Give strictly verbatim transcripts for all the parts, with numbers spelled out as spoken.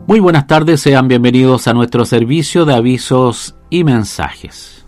Muy buenas tardes, sean bienvenidos a nuestro servicio de avisos y mensajes.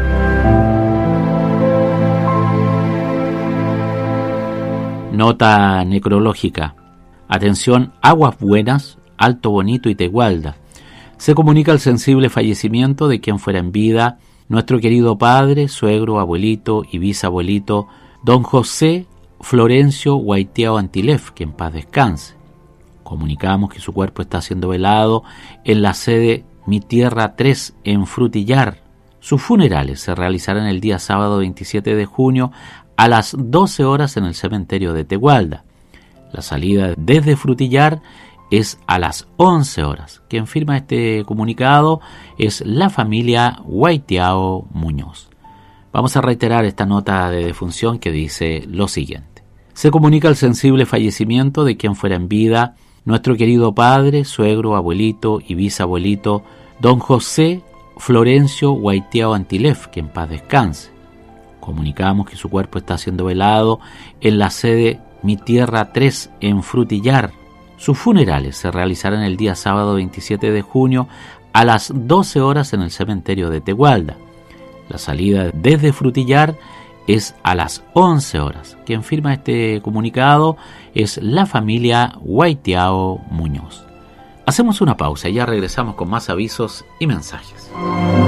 Nota necrológica. Atención, Aguas Buenas, Alto Bonito y Tegualda. Se comunica el sensible fallecimiento de quien fuera en vida nuestro querido padre, suegro, abuelito y bisabuelito, don José Florencio Guaitiao Antilef, que en paz descanse. Comunicamos que su cuerpo está siendo velado en la sede Mi Tierra tres en Frutillar. Sus funerales se realizarán el día sábado veintisiete de junio a las doce horas en el cementerio de Tegualda. La salida desde Frutillar es a las once horas. Quien firma este comunicado es la familia Guaitiao Muñoz. Vamos a reiterar esta nota de defunción que dice lo siguiente. Se comunica el sensible fallecimiento de quien fuera en vida nuestro querido padre, suegro, abuelito y bisabuelito, don José Florencio Guaitiao Antilef, que en paz descanse. Comunicamos que su cuerpo está siendo velado en la sede Mi Tierra tres en Frutillar. Sus funerales se realizarán el día sábado veintisiete de junio a las doce horas en el cementerio de Tegualda. La salida desde Frutillar es a las once horas. Quien firma este comunicado es la familia Guaitiao Muñoz. Hacemos una pausa y ya regresamos con más avisos y mensajes.